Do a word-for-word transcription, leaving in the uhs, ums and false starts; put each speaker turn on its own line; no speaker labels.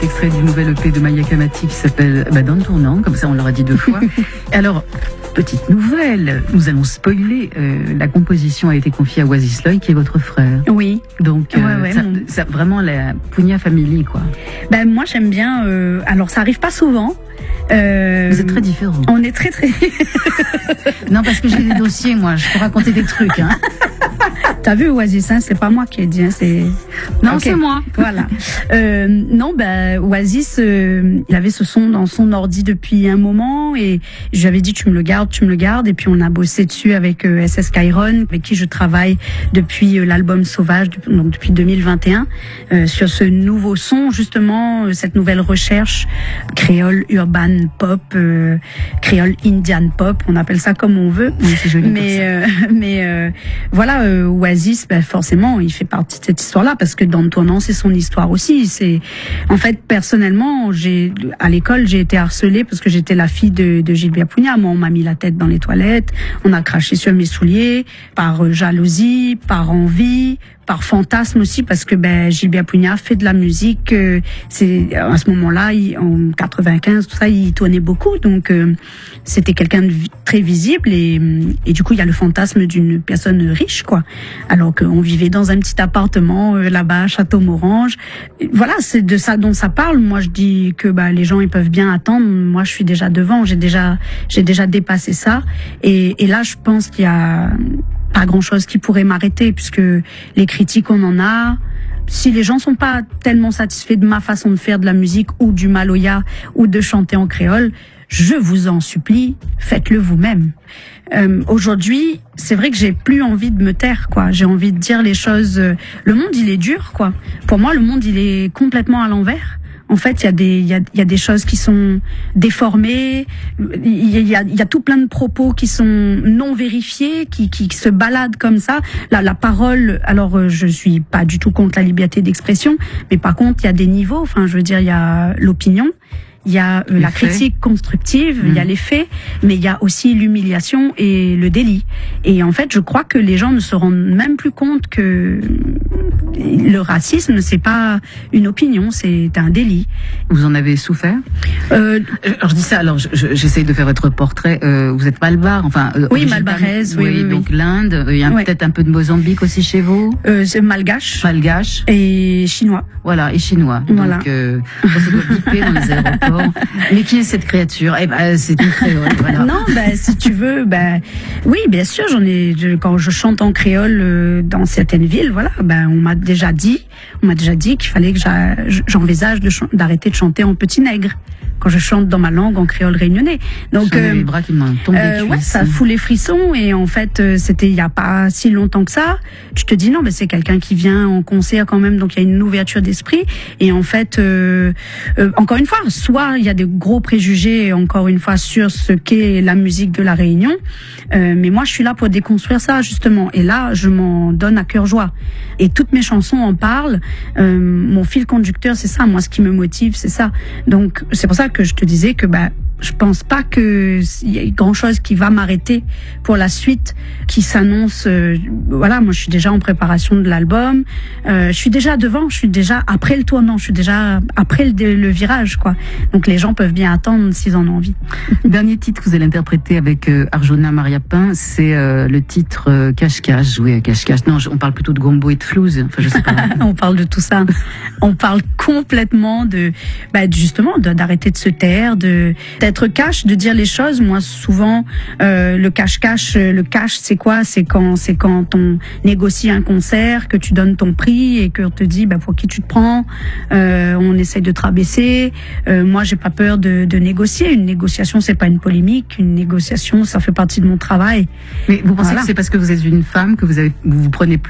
Extrait du nouvel E P de Maya Kamati qui s'appelle bah, Dans le tournant, comme ça on l'aura dit deux fois. Alors, petite nouvelle, nous allons spoiler, euh, la composition a été confiée à Oasis Loy qui est votre frère.
Oui.
Donc, euh,
ouais, ouais,
ça,
mon...
ça, vraiment la Pugna Family, quoi.
Ben, moi j'aime bien, euh, alors ça arrive pas souvent.
Euh, Vous êtes très différents.
On est très très...
Non, parce que j'ai des dossiers, moi, je peux raconter des trucs. Hein.
T'as vu Oasis, hein, c'est pas moi qui ai dit, hein, c'est...
Non, okay. C'est moi.
Voilà. Euh, non, ben Oasis, euh, il avait ce son dans son ordi depuis un moment et je lui avais dit tu me le gardes, tu me le gardes. Et puis on a bossé dessus avec euh, S S Kyron, avec qui je travaille depuis euh, l'album Sauvage, donc depuis deux mille vingt et un, euh, sur ce nouveau son, justement, euh, cette nouvelle recherche créole urban pop, euh, créole indian pop, on appelle ça comme on veut.
Oui, c'est joli.
Mais euh, mais euh, voilà, euh, Oasis, ben forcément, il fait partie de cette histoire-là parce que dans le tournant, c'est son histoire aussi. C'est en fait personnellement, j'ai à l'école, j'ai été harcelée parce que j'étais la fille de, de Gilbert Pugna. Moi, on m'a mis la tête dans les toilettes, on a craché sur mes souliers, par euh, jalousie, par envie, par fantasme aussi, parce que ben Gilbert Pugna fait de la musique. Euh, c'est à ce moment-là, il, en quatre-vingt-quinze, tout ça, il tournait beaucoup, donc euh, c'était quelqu'un de très visible et, et du coup, il y a le fantasme d'une personne riche, quoi. Alors qu'on vivait dans un petit appartement euh, là-bas, à Château-Morange. Voilà, c'est de ça dont ça parle. Moi, je dis que bah les gens ils peuvent bien attendre. Moi, je suis déjà devant. J'ai déjà, j'ai déjà dépassé ça. Et, et là, je pense qu'il y a pas grand-chose qui pourrait m'arrêter puisque les critiques, on en a. Si les gens sont pas tellement satisfaits de ma façon de faire de la musique ou du maloya ou de chanter en créole, je vous en supplie, faites-le vous-même. Euh, aujourd'hui, c'est vrai que j'ai plus envie de me taire, quoi. J'ai envie de dire les choses. Euh, le monde, il est dur, quoi. Pour moi, le monde, il est complètement à l'envers. En fait, il y a des, il y a, il y a des choses qui sont déformées. Il y a, il y a tout plein de propos qui sont non vérifiés, qui, qui se baladent comme ça. La, la parole. Alors, je suis pas du tout contre la liberté d'expression, mais par contre, il y a des niveaux. Enfin, je veux dire, il y a l'opinion. Il y a euh, la faits. critique constructive, mmh. il y a les faits, mais il y a aussi l'humiliation et le délit. Et en fait, je crois que les gens ne se rendent même plus compte que le racisme, c'est pas une opinion, c'est un délit.
Vous en avez souffert euh, Alors je dis ça, alors j'essaye de faire votre portrait. Euh, vous êtes malbar, enfin. Euh,
oui, malbaraise, oui,
oui,
oui.
Donc oui. l'Inde, il y a ouais. peut-être un peu de Mozambique aussi chez vous.
Euh, c'est malgache.
Malgache.
Et chinois.
Voilà, et chinois.
Voilà.
Donc, euh, ça doit biper dans les aéroports. Mais qui est cette créature? Eh ben, c'est une créole. Voilà.
Non, ben si tu veux, ben oui, bien sûr, j'en ai. Je, quand je chante en créole euh, dans certaines villes, voilà, ben on m'a déjà dit, on m'a déjà dit qu'il fallait que j'envisage de d'arrêter de chanter en petit nègre quand je chante dans ma langue en créole réunionnais. Donc
euh, les bras qui m'ont tombé
euh, ouais, ça fout les frissons et en fait euh, c'était il y a pas si longtemps que ça. Tu te dis non, mais c'est quelqu'un qui vient en concert quand même, donc il y a une ouverture d'esprit et en fait euh, euh, encore une fois, soit il y a des gros préjugés encore une fois sur ce qu'est la musique de la Réunion, euh, mais moi je suis là pour déconstruire ça justement et là je m'en donne à cœur joie et toutes mes chansons en parlent. Euh, mon fil conducteur c'est ça, moi ce qui me motive c'est ça. Donc c'est pour ça que je te disais que bah je pense pas que il y ait grand chose qui va m'arrêter pour la suite qui s'annonce. Euh, voilà, moi je suis déjà en préparation de l'album. Euh, je suis déjà devant, je suis déjà après le tournant, je suis déjà après le, le virage, quoi. Donc les gens peuvent bien attendre s'ils en ont envie.
Dernier titre que vous allez interpréter avec euh, Arjona Mariapin, c'est euh, le titre euh, Cache-Cache. Oui, Cache-Cache. Non, on parle plutôt de gombo et de flouze. Enfin, je sais pas.
On parle de tout ça. On parle complètement de, bah, justement, d'arrêter de se taire, de être cash, de dire les choses. Moi, souvent, euh, le cache-cache, le cash, c'est quoi? C'est quand, c'est quand on négocie un concert, que tu donnes ton prix et qu'on te dit, bah, pour qui tu te prends. Euh, on essaye de te rabaisser. Euh, moi, j'ai pas peur de, de négocier. Une négociation, c'est pas une polémique. Une négociation, ça fait partie de mon travail.
Mais vous pensez voilà. que c'est parce que vous êtes une femme que vous avez, vous, vous prenez plus